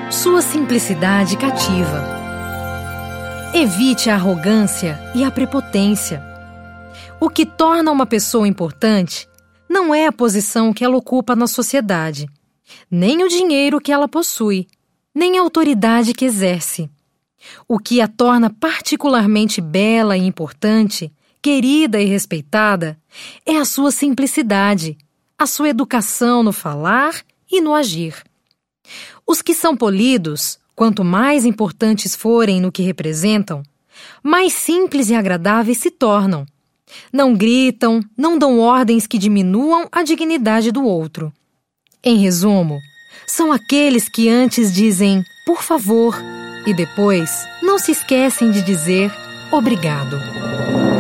Sua simplicidade cativa. Evite a arrogância e a prepotência. O que torna uma pessoa importante não é a posição que ela ocupa na sociedade, nem o dinheiro que ela possui, nem a autoridade que exerce. O que a torna particularmente bela e importante, querida e respeitada, é a sua simplicidade, a sua educação no falar e no agir. Os que são polidos, quanto mais importantes forem no que representam, mais simples e agradáveis se tornam. Não gritam, não dão ordens que diminuam a dignidade do outro. Em resumo, são aqueles que antes dizem por favor e depois não se esquecem de dizer obrigado.